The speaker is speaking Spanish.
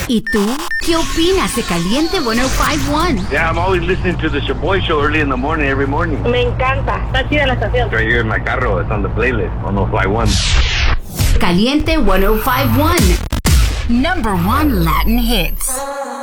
¿Y tú? ¿Qué opinas de Caliente 105.1? Yeah, I'm always listening to the Shaboy Show early in the morning, every morning. Me encanta. Está chida la estación. Right here in my carro, it's on the playlist, 105.1. Caliente 105.1. Number 1 Latin hits.